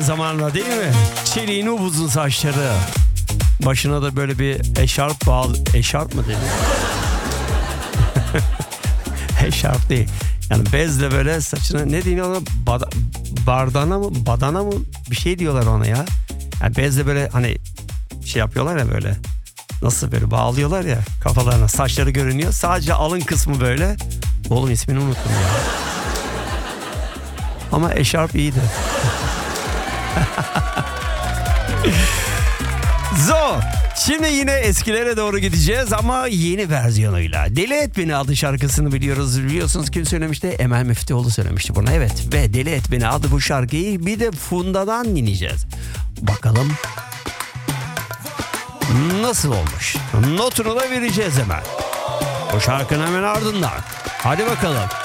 zamanla değil mi? Çeliğin upuzun saçları. Başına da böyle bir eşarp bağlı. Eşarp mı dedi? Eşarp değil. Yani bezle böyle saçına ne deniyor ona? Bardana mı? Badana mı? Bir şey diyorlar ona ya. Yani bezle böyle hani şey yapıyorlar ya böyle. Nasıl böyle bağlıyorlar ya kafalarına. Saçları görünüyor. Sadece alın kısmı böyle. Oğlum ismini unuttum ya. Ama eşarp iyiydi. Zor. Şimdi yine eskilere doğru gideceğiz ama yeni versiyonuyla. Deli Et Beni adlı şarkısını biliyorsunuz kim söylemişti? Emel Müftüoğlu söylemişti bunu. Evet ve Deli Et Beni adlı bu şarkıyı bir de Funda'dan dinleyeceğiz. Bakalım nasıl olmuş? Notunu da vereceğiz hemen. Bu şarkının hemen ardından. Hadi bakalım.